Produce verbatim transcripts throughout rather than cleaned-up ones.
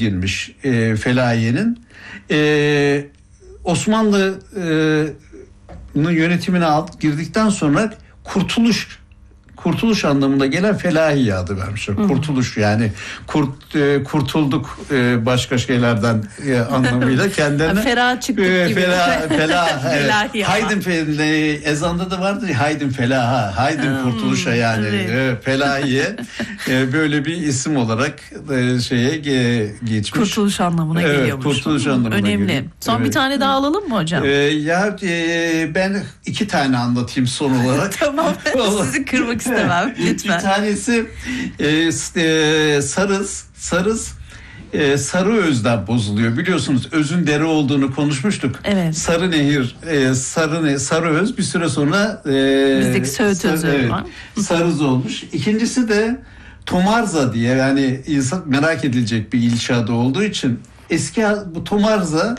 girmiş e, Felahiye'nin. E, Osmanlı'nın yönetimine alt girdikten sonra kurtuluş kurtuluş anlamında gelen Felahiye adı vermişler. Hı. Kurtuluş yani kurt e, kurtulduk e, başka şeylerden e, anlamıyla kendilerine. Ferah çıktık e, gibi. Felah, felah, evet. Haydin fe, ezanda da vardır ya, haydin felaha, haydin hmm, kurtuluşa yani evet. e, Felahiye e, böyle bir isim olarak e, şeye ge, geçmiş. Kurtuluş anlamına evet, geliyormuş. Kurtuluş anlamına önemli. Geliyor. Son evet. bir tane daha alalım mı hocam? E, ya e, ben iki tane anlatayım son olarak. Tamam. Sizi kırmak istemem lütfen. Bir tanesi e, e, Sarız, Sarız e, Sarıöz'den bozuluyor. Biliyorsunuz özün dere olduğunu konuşmuştuk. Evet. Sarı Nehir, e, Sarı Sarıöz bir süre sonra e, bizdeki Söğüt Özü evet, var. Sarız olmuş. İkincisi de Tomarza diye, yani insan merak edilecek bir ilçe adı olduğu için eski bu Tomarza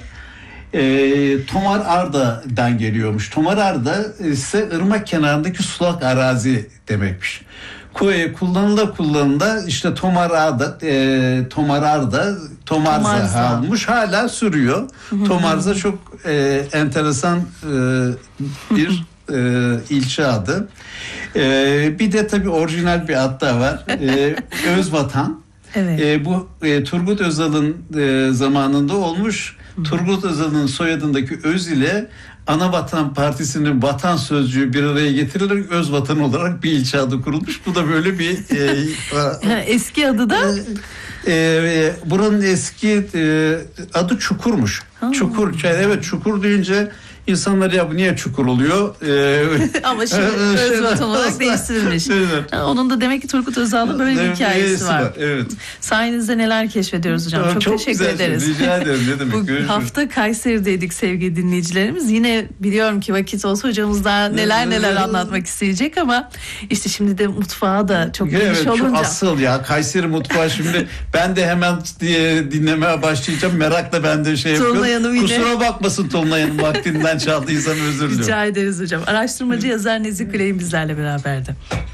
E, Tomar Arda'dan geliyormuş. Tomar Arda ise ırmak kenarındaki sulak arazi demekmiş. Kullanıla kullanıla işte Tomar Arda, e, Tomar Arda, Tomarza, Tomarza olmuş, hala sürüyor. Tomarza çok e, enteresan e, bir e, ilçe adı. E, bir de tabii orijinal bir ad da var. E, Özvatan. Evet. E, bu e, Turgut Özal'ın e, zamanında olmuş. Turgut Özal'ın soyadındaki öz ile Anavatan Partisi'nin vatan sözcüğü bir araya getirilerek Özvatan olarak bir ilçe adı kurulmuş. Bu da böyle bir e, eski adı da e, e, buranın eski e, adı Çukur'muş. Ha. Çukur, evet, Çukur deyince İnsanlar ya bu niye çukur oluyor? Ee, Ama şimdi Özvatan olarak değiştirilmiş. Onun da demek ki Turgut Özal'ın böyle bir hikayesi var. var. Evet. Sayenizde neler keşfediyoruz hocam. Çok, çok teşekkür ederiz. Rica ederim. Ne demek? Bu Görüşürüz. hafta Kayseri'deydik sevgili dinleyicilerimiz. Yine biliyorum ki vakit olsa hocamız daha neler neler anlatmak isteyecek ama işte şimdi de mutfağa da çok geniş evet, olunca. Asıl ya Kayseri mutfağı şimdi ben de hemen diye dinlemeye başlayacağım. Merakla ben de şey yapıyorum. Kusura bakmasın Tolunay Hanım, vaktinden çaldıysam özür diliyorum. Rica ederiz hocam. Araştırmacı yazar Nezih Kuley'in bizlerle beraberdi.